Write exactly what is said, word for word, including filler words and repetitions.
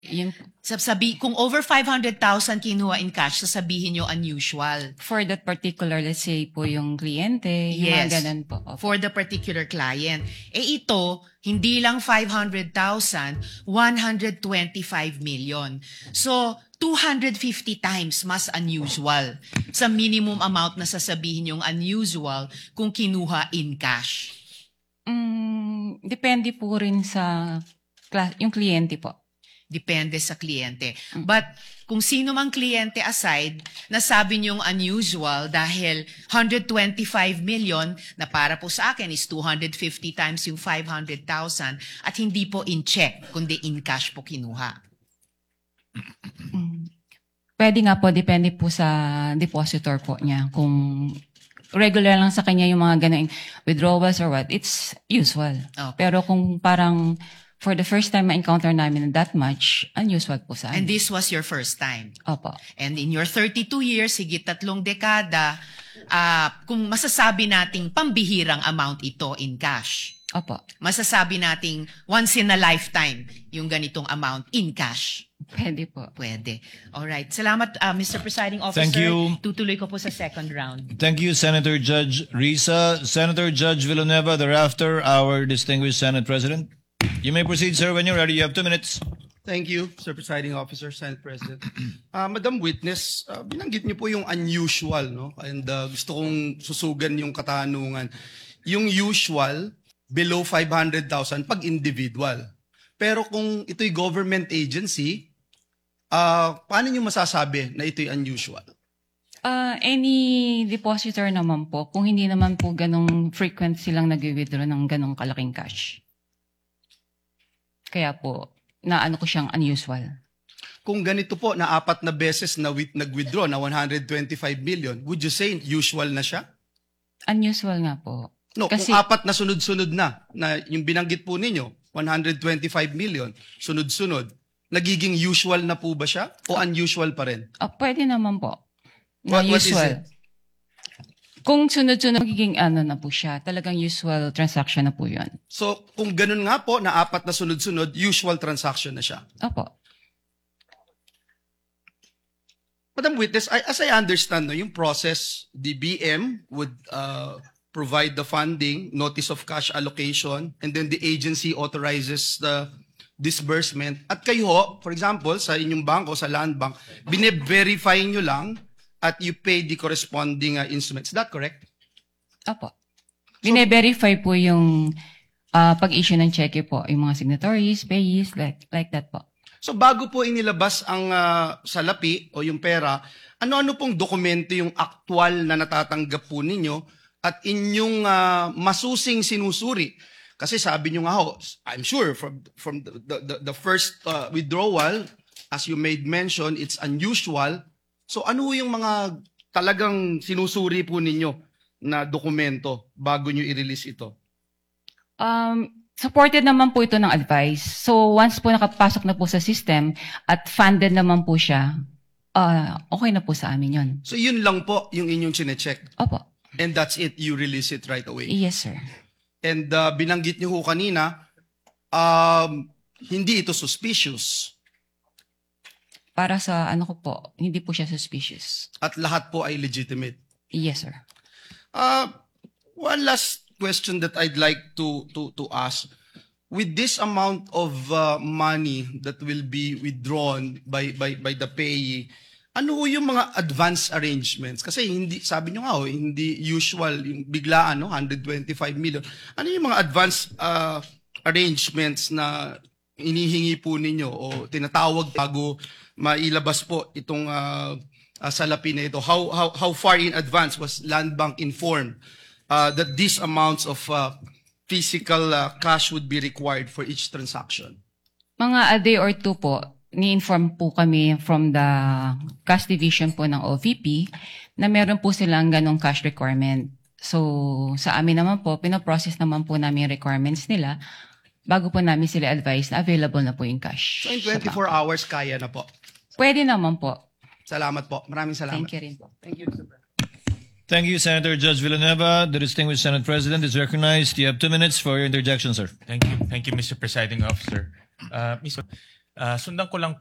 Yun, Sabi, kung over five hundred thousand kinuha in cash, sasabihin nyo unusual. for that particular, let's say po yung kliyente, yung Yes. mga ganun po. Opo. For the particular client. Eh ito, hindi lang five hundred thousand, one hundred twenty-five million. So, two hundred fifty times mas unusual sa minimum amount na sasabihin yung unusual kung kinuha in cash. Mm, depende po rin sa kla- yung kliyente po. Depende sa kliyente. But kung sino mang kliyente aside, nasabi niyong unusual dahil one hundred twenty-five million na para po sa akin is two hundred fifty times yung five hundred thousand at hindi po in check, kundi in cash po kinuha. Pwede nga po, depende po sa depositor po niya. Kung regular lang sa kanya yung mga ganun withdrawals or what, it's usual. Okay. Pero kung parang for the first time ma-encounter namin that much, unusual po sa And amin. this was your first time. Opo. And in your thirty-two years, higit tatlong dekada, ah, kung masasabi nating pambihirang amount ito in cash, Opo. masasabi nating once in a lifetime yung ganitong amount in cash. Pwede po. Pwede. Alright. Salamat, uh, Mister Presiding Officer. Thank you. Tutuloy ko po sa second round. Thank you, Senator Judge Risa. Senator Judge Villanueva, thereafter, our distinguished Senate President. You may proceed, sir, when you're ready. You have two minutes. Thank you, Sir Presiding Officer, Senate President. Uh, Madam Witness, uh, binanggit niyo po yung unusual, no? And uh, gusto kong susugan yung katanungan. Yung usual, below five hundred thousand pag individual. Pero kung ito'y government agency, uh, paano niyo masasabi na ito'y unusual? Uh, any depositor naman po, kung hindi naman po ganong frequent silang nag-withdraw ng ganong kalaking cash. Kaya po, naano ko siyang unusual. Kung ganito po, na apat na beses na with, nag-withdraw na one hundred twenty-five million, would you say usual na siya? Unusual nga po. No, Kasi- kung apat na sunod-sunod na, na yung binanggit po ninyo, one hundred twenty-five million, sunod-sunod, nagiging usual na po ba siya? O unusual pa rin? Ah, pwede naman po. Na What- what is usual. it? Kung sunod-sunod, magiging ano na po siya. Talagang usual transaction na po yun. So, kung ganun nga po, na apat na sunod-sunod, usual transaction na siya. Opo. Madam Witness, I, as I understand, no, yung process, the B M would uh, provide the funding, notice of cash allocation, and then the agency authorizes the disbursement. At kayo, for example, sa inyong bangko, sa land bank, bine-verify nyo lang at you pay the corresponding uh, instruments. Is that correct? Opo. Bine-verify po yung ah, pag-issue ng cheque po. Yung mga signatories, payees, like, like that po. So bago po inilabas ang uh, salapi o yung pera, ano-ano pong dokumento yung aktual na natatanggap po ninyo at inyong uh, masusing sinusuri? Kasi sabi nyo nga ho, I'm sure from, from the, the, the first uh, withdrawal, as you made mention, it's unusual. So ano yung mga talagang sinusuri po ninyo na dokumento bago nyo i-release ito? Um, supported naman po ito ng advice. So once po nakapasok na po sa system at funded naman po siya, ah, okay na po sa amin yun. So yun lang po yung inyong chinecheck. Opo. And that's it, you release it right away. Yes, sir. And uh, binanggit niyo ho kanina, um, hindi ito suspicious. Para sa ano ko po, hindi po siya suspicious. At lahat po ay legitimate. Yes, sir. Uh, one last question that I'd like to, to, to ask. With this amount of uh, money that will be withdrawn by, by, by the payee, ano ho yung mga advance arrangements? Kasi hindi, sabi nyo nga ho, hindi usual, yung biglaan, no? one hundred twenty-five million. Ano yung mga advance uh, arrangements na inihingi po ninyo o tinatawag bago mailabas po itong uh, uh, salapi na ito? How, how, how far in advance was Land Bank informed uh, that these amounts of uh, physical uh, cash would be required for each transaction? Mga a day or two po, ni-inform po kami from the cash division po ng O V P na meron po silang ganong cash requirement. So, sa amin naman po, pinoprocess naman po namin yung requirements nila bago po namin sila advise na available na po yung cash. So in sa twenty-four bank. hours, kaya na po. Pwede naman po. Salamat po. Maraming salamat. Thank you rin po. Thank you, Mister President. Thank you, Senator Judge Villanueva. The distinguished Senate President is recognized. You have two minutes for your interjection, sir. Thank you. Thank you, Mister Presiding Officer. Uh, Mister Ah, sundan ko lang